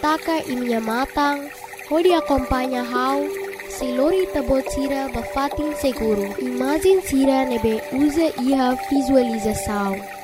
bataka imnya matang, hodi acompanha hau, se lori tabot sira bafatin seguro. Imagem sira nebe usa iha visualização.